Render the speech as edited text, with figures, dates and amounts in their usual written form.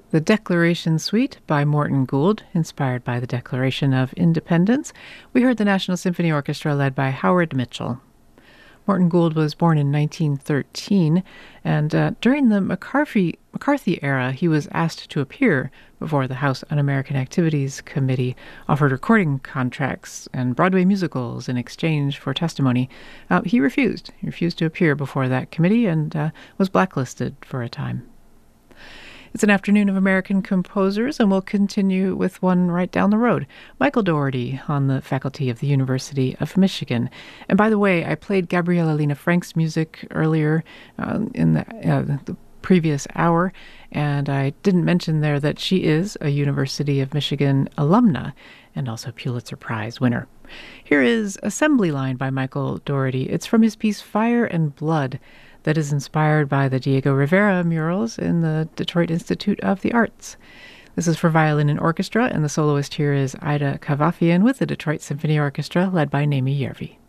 The Declaration Suite by Morton Gould, inspired by the Declaration of Independence. We heard the National Symphony Orchestra led by Howard Mitchell. Morton Gould was born in 1913, and during the McCarthy era, he was asked to appear before the House Un-American Activities Committee offered recording contracts and Broadway musicals in exchange for testimony. He refused. He refused to appear before that committee and was blacklisted for a time. It's an afternoon of American composers, and we'll continue with one right down the road. Michael Dougherty on the faculty of the University of Michigan. And by the way, I played Gabriella Lena Frank's music earlier in the previous hour, and I didn't mention there that she is a University of Michigan alumna and also Pulitzer Prize winner. Here is Assembly Line by Michael Dougherty. It's from his piece Fire and Blood, that is inspired by the Diego Rivera murals in the Detroit Institute of the Arts. This is for violin and orchestra, and the soloist here is Ida Kavafian with the Detroit Symphony Orchestra, led by Naomi Järvi.